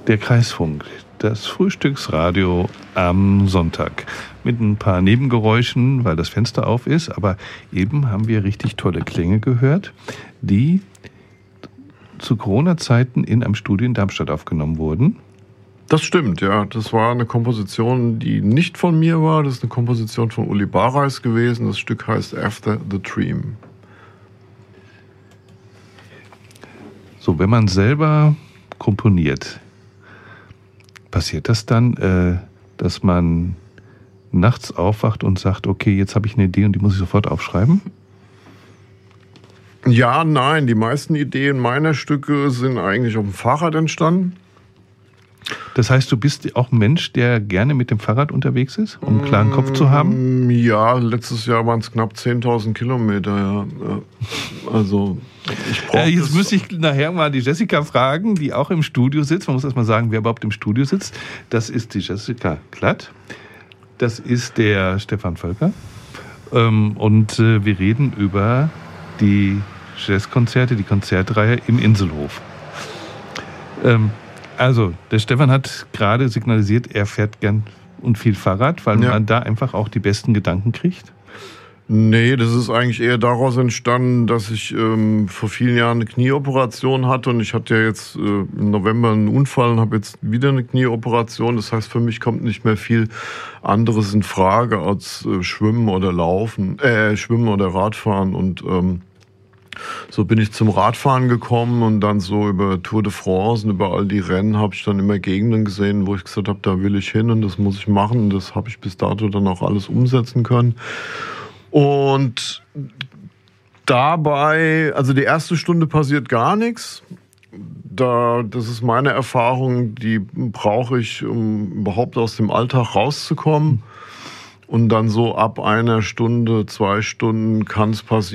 Der Kreisfunk, das Frühstücksradio am Sonntag. Mit ein paar Nebengeräuschen, weil das Fenster auf ist. Aber eben haben wir richtig tolle Klänge gehört, die zu Corona-Zeiten in einem Studio in Darmstadt aufgenommen wurden. Das stimmt, ja. Das war eine Komposition, die nicht von mir war. Das ist eine Komposition von Uli Barreis gewesen. Das Stück heißt After the Dream. So, wenn man selber komponiert, passiert das dann, dass man nachts aufwacht und sagt, okay, jetzt habe ich eine Idee und die muss ich sofort aufschreiben? Ja, nein, die meisten Ideen meiner Stücke sind eigentlich auf dem Fahrrad entstanden. Das heißt, du bist auch ein Mensch, der gerne mit dem Fahrrad unterwegs ist, um einen klaren Kopf zu haben? Ja, letztes Jahr waren es knapp 10.000 Kilometer. Ja. Also ich brauche jetzt müsste ich nachher mal die Jessica fragen, die auch im Studio sitzt. Man muss erst mal sagen, wer überhaupt im Studio sitzt. Das ist die Jessica Klatt. Das ist der Stefan Völker. Und wir reden über die Jazzkonzerte, die Konzertreihe im Inselhof. Also, der Stefan hat gerade signalisiert, er fährt gern und viel Fahrrad, weil man da einfach auch die besten Gedanken kriegt. Nee, das ist eigentlich eher daraus entstanden, dass ich vor vielen Jahren eine Knieoperation hatte und ich hatte ja jetzt im November einen Unfall und habe jetzt wieder eine Knieoperation. Das heißt, für mich kommt nicht mehr viel anderes in Frage als Schwimmen oder Radfahren und so bin ich zum Radfahren gekommen und dann so über Tour de France und über all die Rennen habe ich dann immer Gegenden gesehen, wo ich gesagt habe, da will ich hin und das muss ich machen. Und das habe ich bis dato dann auch alles umsetzen können. Und dabei, also die erste Stunde passiert gar nichts. Das ist meine Erfahrung, die brauche ich, um überhaupt aus dem Alltag rauszukommen. Und dann so ab 1 Stunde, 2 Stunden kann es passieren.